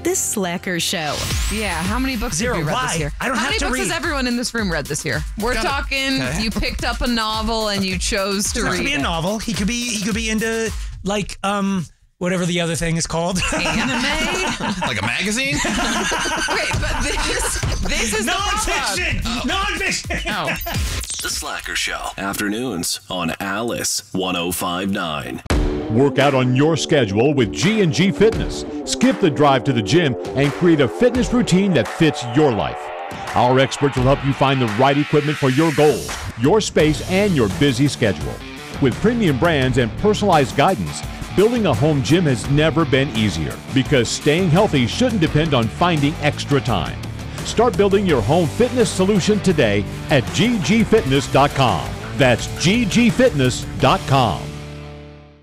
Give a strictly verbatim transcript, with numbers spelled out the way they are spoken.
The Slacker Show. Yeah, how many books Zero. have you read Why? this year? I don't how have many to books read. has everyone in this room read this year? We're Got it. talking, Okay. you picked up a novel and you chose to It read could be a it. novel. He could be he could be into like um whatever the other thing is called. Anime? Like a magazine? Wait, but this, this is Non-fiction! the problem. Non-fiction! Oh. The Slacker Show. Afternoons on Alice one oh five point nine. Work out on your schedule with G and G Fitness. Skip the drive to the gym and create a fitness routine that fits your life. Our experts will help you find the right equipment for your goals, your space, and your busy schedule. With premium brands and personalized guidance, building a home gym has never been easier because staying healthy shouldn't depend on finding extra time. Start building your home fitness solution today at g g fitness dot com. That's g g fitness dot com.